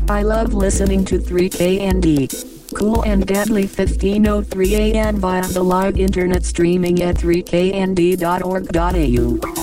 I love listening to 3KND. Cool and deadly 15:03 a.m. via the live internet streaming at 3knd.org.au.